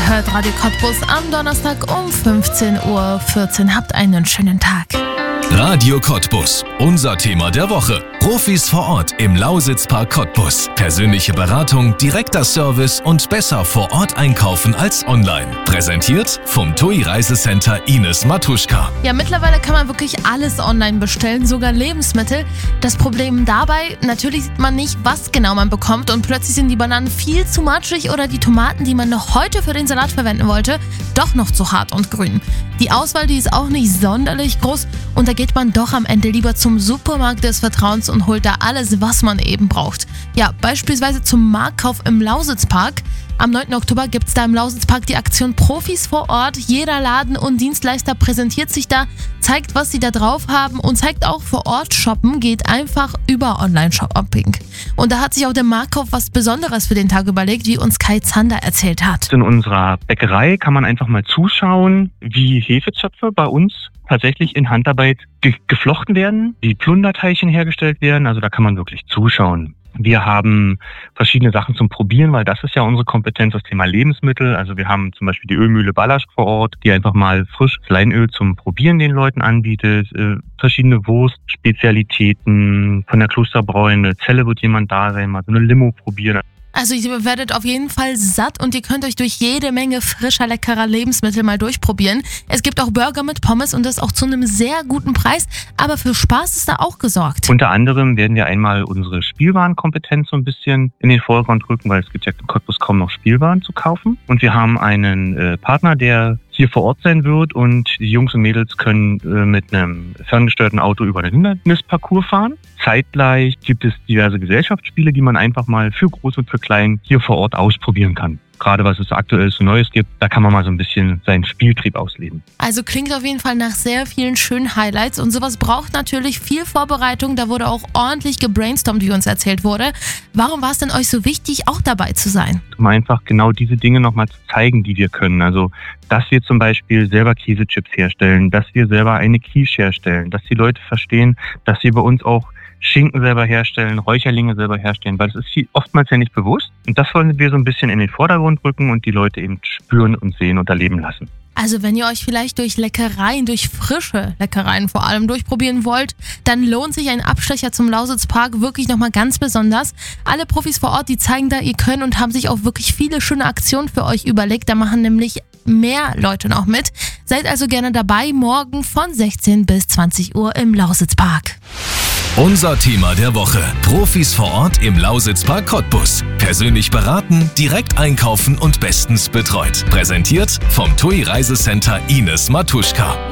Ihr hört Radio Cottbus am Donnerstag um 15:14 Uhr. Habt einen schönen Tag. Radio Cottbus, unser Thema der Woche. Profis vor Ort im Lausitzpark Cottbus. Persönliche Beratung, direkter Service und besser vor Ort einkaufen als online. Präsentiert vom TUI Reisecenter Ines Matuschka. Ja, mittlerweile kann man wirklich alles online bestellen, sogar Lebensmittel. Das Problem dabei, natürlich sieht man nicht, was genau man bekommt und plötzlich sind die Bananen viel zu matschig oder die Tomaten, die man noch heute für den Salat verwenden wollte, doch noch zu hart und grün. Die Auswahl, die ist auch nicht sonderlich groß und da geht man doch am Ende lieber zum Supermarkt des Vertrauens und holt da alles, was man eben braucht. Ja, beispielsweise zum Marktkauf im Lausitzpark. Am 9. Oktober gibt es da im Lausitzpark die Aktion Profis vor Ort. Jeder Laden und Dienstleister präsentiert sich da, zeigt, was sie da drauf haben und zeigt auch vor Ort shoppen, geht einfach über Online-Shopping. Und da hat sich auch der Marktkauf was Besonderes für den Tag überlegt, wie uns Kai Zander erzählt hat. In unserer Bäckerei kann man einfach mal zuschauen, wie Hefezöpfe bei uns tatsächlich in Handarbeit geflochten werden, wie Plunderteilchen hergestellt werden. Also da kann man wirklich zuschauen. Wir haben verschiedene Sachen zum Probieren, weil das ist ja unsere Kompetenz, das Thema Lebensmittel. Also wir haben zum Beispiel die Ölmühle Ballasch vor Ort, die einfach mal frisches Leinöl zum Probieren den Leuten anbietet. Verschiedene Wurstspezialitäten von der Klosterbrauerei, eine Zelle wird jemand da sein, mal so eine Limo probieren. Also ihr werdet auf jeden Fall satt und ihr könnt euch durch jede Menge frischer, leckerer Lebensmittel mal durchprobieren. Es gibt auch Burger mit Pommes und das auch zu einem sehr guten Preis, aber für Spaß ist da auch gesorgt. Unter anderem werden wir einmal unsere Spielwarenkompetenz so ein bisschen in den Vordergrund rücken, weil es gibt ja in Cottbus kaum noch Spielwaren zu kaufen. Und wir haben einen Partner, der hier vor Ort sein wird und die Jungs und Mädels können mit einem ferngesteuerten Auto über den Hindernisparcours fahren. Zeitgleich gibt es diverse Gesellschaftsspiele, die man einfach mal für groß und für klein hier vor Ort ausprobieren kann. Gerade was es aktuell so Neues gibt, da kann man mal so ein bisschen seinen Spieltrieb ausleben. Also klingt auf jeden Fall nach sehr vielen schönen Highlights und sowas braucht natürlich viel Vorbereitung. Da wurde auch ordentlich gebrainstormt, wie uns erzählt wurde. Warum war es denn euch so wichtig, auch dabei zu sein? Um einfach genau diese Dinge nochmal zu zeigen, die wir können. Also, dass wir zum Beispiel selber Käsechips herstellen, dass wir selber eine Quiche herstellen, dass die Leute verstehen, dass wir bei uns auch Schinken selber herstellen, Räucherlinge selber herstellen, weil das ist oftmals ja nicht bewusst. Und das wollen wir so ein bisschen in den Vordergrund rücken und die Leute eben spüren und sehen und erleben lassen. Also wenn ihr euch vielleicht durch Leckereien, durch frische Leckereien vor allem durchprobieren wollt, dann lohnt sich ein Abstecher zum Lausitzpark wirklich nochmal ganz besonders. Alle Profis vor Ort, die zeigen da ihr Können und haben sich auch wirklich viele schöne Aktionen für euch überlegt. Da machen nämlich mehr Leute noch mit. Seid also gerne dabei, morgen von 16 bis 20 Uhr im Lausitzpark. Unser Thema der Woche. Profis vor Ort im Lausitzpark Cottbus. Persönlich beraten, direkt einkaufen und bestens betreut. Präsentiert vom TUI Reisecenter Ines Matuschka.